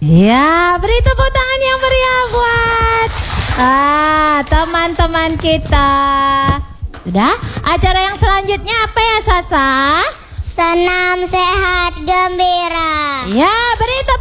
Ya, beri tepuk tangan yang meriah buat teman-teman kita. Sudah, acara yang selanjutnya apa ya Sasa? Senam sehat gembira. Ya, beri